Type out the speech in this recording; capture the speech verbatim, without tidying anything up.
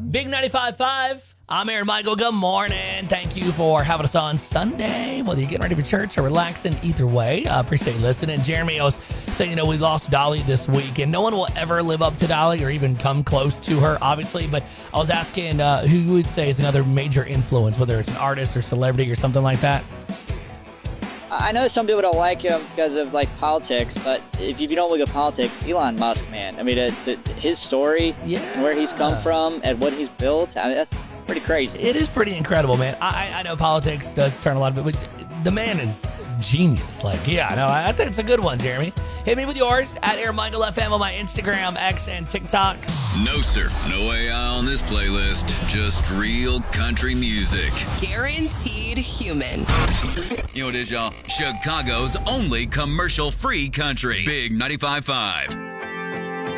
Big ninety-five point five. I'm Aaron Michael. Good morning. Thank you for having us on Sunday. Whether you're getting ready for church or relaxing, either way, I appreciate you listening. Jeremy, I was saying, you know, we lost Dolly this week, and no one will ever live up to Dolly or even come close to her, obviously. But I was asking uh, who you would say is another major influence, whether it's an artist or celebrity or something like that. I know some people don't like him because of like politics, but if you don't look at politics, Elon Musk, man, I mean, it's, it, his story Yeah. and where he's come from and what he's built, I mean, that's pretty crazy. It is pretty incredible, man. I, I know politics does turn a lot of it, but the man is genius. Like, yeah, no, I think it's a good one, Jeremy. Hit me with yours at Aaron Michael F M on my Instagram, X, and TikTok. No, sir. No A I on this playlist. Just real country music. Guaranteed human. You know what it is, y'all? Chicago's only commercial-free country. Big ninety-five point five.